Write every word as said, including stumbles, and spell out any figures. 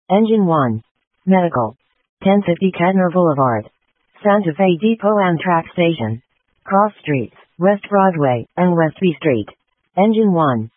Engine one. Medical. ten fifty Kettner Boulevard. Santa Fe Depot Amtrak Station. Cross Streets, West Broadway, and West B Street. Engine one.